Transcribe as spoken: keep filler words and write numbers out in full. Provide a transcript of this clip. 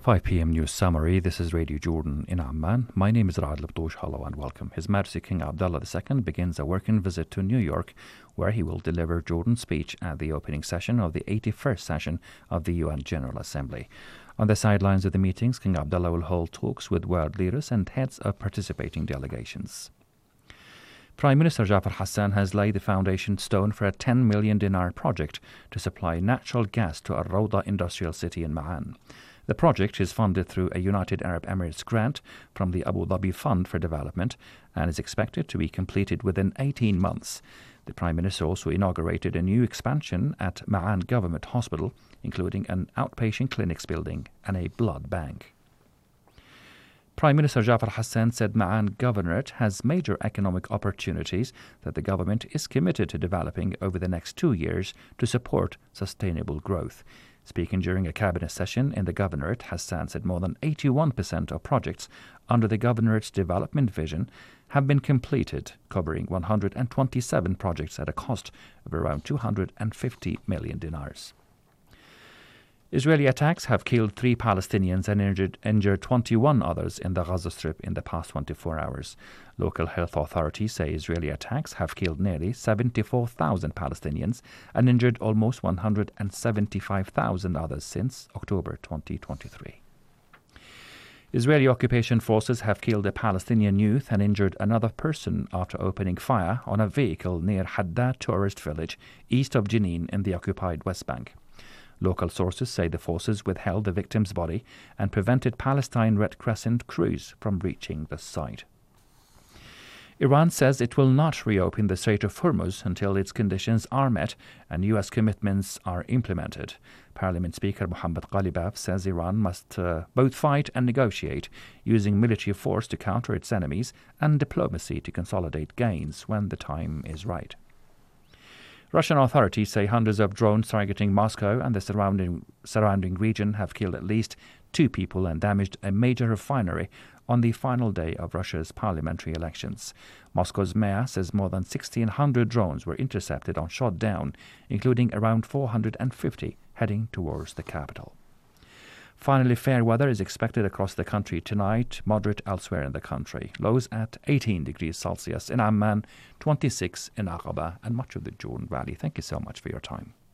five p.m. News Summary. This is Radio Jordan in Amman. My name is Rad Labdoush. Hello and welcome. His Majesty King Abdullah the Second begins a working visit to New York, where he will deliver Jordan's speech at the opening session of the eighty-first session of the U N General Assembly. On the sidelines of the meetings, King Abdullah will hold talks with world leaders and heads of participating delegations. Prime Minister Jafar Hassan has laid the foundation stone for a ten million dinar project to supply natural gas to Al Rawda industrial city in Ma'an. The project is funded through a United Arab Emirates grant from the Abu Dhabi Fund for Development and is expected to be completed within eighteen months. The Prime Minister also inaugurated a new expansion at Ma'an Government Hospital, including an outpatient clinics building and a blood bank. Prime Minister Jafar Hassan said Ma'an Governorate has major economic opportunities that the government is committed to developing over the next two years to support sustainable growth. Speaking during a cabinet session in the Governorate, Hassan said more than eighty-one percent of projects under the Governorate's development vision have been completed, covering one hundred twenty-seven projects at a cost of around two hundred fifty million dinars. Israeli attacks have killed three Palestinians and injured, injured twenty-one others in the Gaza Strip in the past twenty-four hours. Local health authorities say Israeli attacks have killed nearly seventy-four thousand Palestinians and injured almost one hundred seventy-five thousand others since October twenty twenty-three. Israeli occupation forces have killed a Palestinian youth and injured another person after opening fire on a vehicle near Haddad tourist village east of Jenin in the occupied West Bank. Local sources say the forces withheld the victim's body and prevented Palestine Red Crescent crews from reaching the site. Iran says it will not reopen the Strait of Hormuz until its conditions are met and U S commitments are implemented. Parliament Speaker Mohammad Ghalibaf says Iran must uh, both fight and negotiate, using military force to counter its enemies and diplomacy to consolidate gains when the time is right. Russian authorities say hundreds of drones targeting Moscow and the surrounding surrounding region have killed at least two people and damaged a major refinery on the final day of Russia's parliamentary elections. Moscow's mayor says more than sixteen hundred drones were intercepted and shot down, including around four hundred fifty heading towards the capital. Finally, fair weather is expected across the country tonight, moderate elsewhere in the country. Lows at eighteen degrees Celsius in Amman, twenty-six in Aqaba and much of the Jordan Valley. Thank you so much for your time.